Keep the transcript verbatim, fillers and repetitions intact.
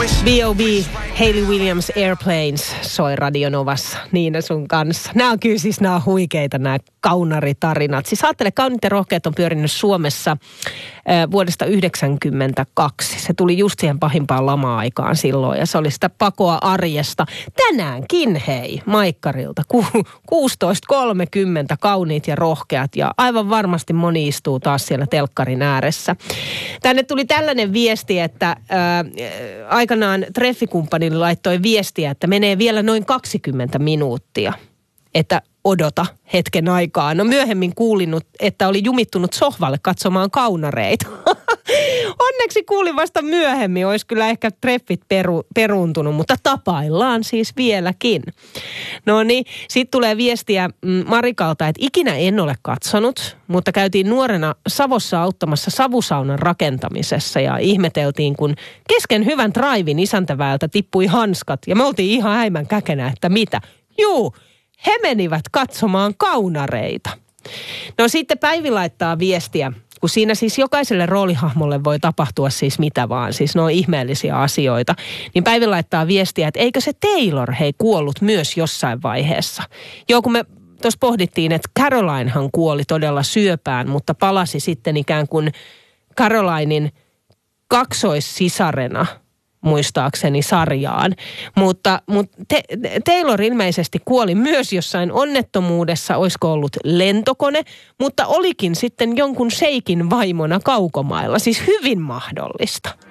B O B, Hayley Williams, Airplanes soi Radio Novassa Niina sun kanssa. Nämä on kyllä siis nämä huikeita nämä kaunaritarinat. Siis ajattele, Kauniit ja rohkeat on pyörinyt Suomessa äh, vuodesta yhdeksänkymmentäkaksi. Se tuli just siihen pahimpaan lama-aikaan silloin ja se oli sitä pakoa arjesta. Tänäänkin hei, Maikkarilta, ku, kuusitoista kolmekymmentä Kauniit ja rohkeat ja aivan varmasti moni istuu taas siellä telkkarin ääressä. Tänne tuli tällainen viesti, että äh, aikanaan treffikumppanille laittoi viestiä, että menee vielä noin kaksikymmentä minuuttia, että odota hetken aikaa. No myöhemmin kuulinut, että oli jumittunut sohvalle katsomaan kaunareita. Onneksi kuulin vasta myöhemmin, olisi kyllä ehkä treffit peru, peruuntunut, mutta tapaillaan siis vieläkin. No niin, sitten tulee viestiä Marikalta, että ikinä en ole katsonut, mutta käytiin nuorena Savossa auttamassa savusaunan rakentamisessa ja ihmeteltiin, kun kesken hyvän draivin isäntäväeltä tippui hanskat ja me oltiin ihan häimän käkenä, että mitä? Juu, he menivät katsomaan kaunareita. No sitten Päivi laittaa viestiä, kun siinä siis jokaiselle roolihahmolle voi tapahtua siis mitä vaan, siis ne on ihmeellisiä asioita. Niin Päivi laittaa viestiä, että eikö se Taylor hei kuollut myös jossain vaiheessa. Joo, kun me tuossa pohdittiin, että Carolinehan kuoli todella syöpään, mutta palasi sitten ikään kuin Carolinin kaksoissisarena muistaakseni sarjaan. Mutta, mutta te, Taylor ilmeisesti kuoli myös jossain onnettomuudessa, olisiko ollut lentokone, mutta olikin sitten jonkun seikin vaimona kaukomailla. Siis hyvin mahdollista.